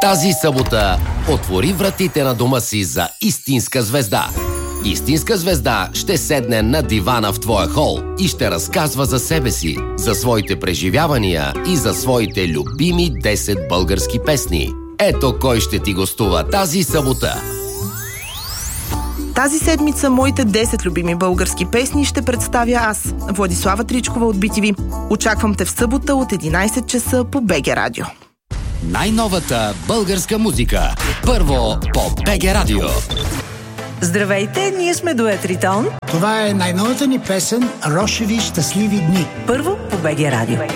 Тази събота отвори вратите на дома си за истинска звезда. Истинска звезда ще седне на дивана в твоя хол и ще разказва за себе си, за своите преживявания и за своите любими 10 български песни. Ето кой ще ти гостува тази събота. Тази седмица моите 10 любими български песни ще представя аз, Владислава Тричкова от BTV. Очаквам те в събота от 11 часа по БГ Радио. Най-новата българска музика. Първо по БГ Радио. Здравейте, ние сме дует Ритон. Това е най-новата ни песен "Рошеви щастливи дни". Първо по БГ Радио.